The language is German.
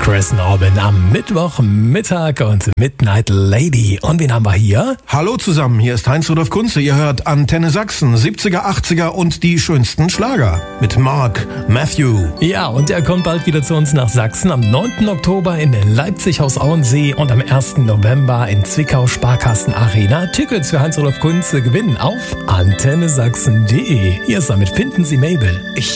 Chris Norman am Mittwochmittag und Midnight Lady. Und wen haben wir hier? Hallo zusammen, hier ist Heinz-Rudolf Kunze. Ihr hört Antenne Sachsen, 70er, 80er und die schönsten Schlager mit Mark Matthew. Ja, und er kommt bald wieder zu uns nach Sachsen am 9. Oktober in Leipzig Haus Auensee und am 1. November in Zwickau Sparkassen Arena. Tickets für Heinz-Rudolf Kunze gewinnen auf antennesachsen.de. Hier ist damit Finden Sie Mabel.